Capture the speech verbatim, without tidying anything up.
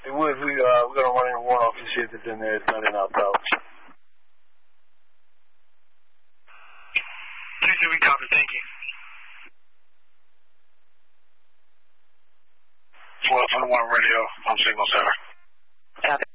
Hey, Woods, we, uh, we're going to run in one off and see if it's in there. It's not in our pouch. two two, we copy. Thank you. twelve one radio on signal center. Copy.